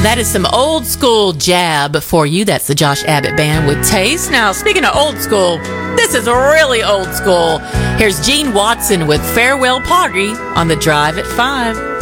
That is some old school jab for you. That's the Josh Abbott Band with Taste. Now, speaking of old school, this is really old school. Here's Gene Watson with Farewell Party on The Drive at 5.